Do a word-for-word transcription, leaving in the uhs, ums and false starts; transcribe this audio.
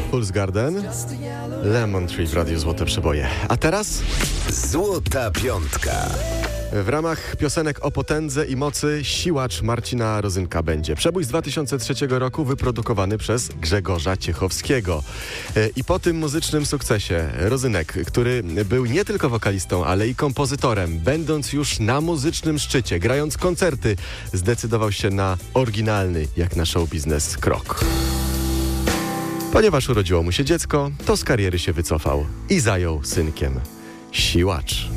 Pulse Garden, Lemon Tree w Radiu Złote Przeboje. A teraz? Złota Piątka. W ramach piosenek o potędze i mocy Siłacz Marcina Rozynka będzie. Przebój z dwa tysiące trzeciego roku wyprodukowany przez Grzegorza Ciechowskiego. I po tym muzycznym sukcesie Rozynek, który był nie tylko wokalistą, ale i kompozytorem, będąc już na muzycznym szczycie, grając koncerty, zdecydował się na oryginalny, jak na show biznes, krok. Ponieważ urodziło mu się dziecko, to z kariery się wycofał i zajął synkiem. Siłacz.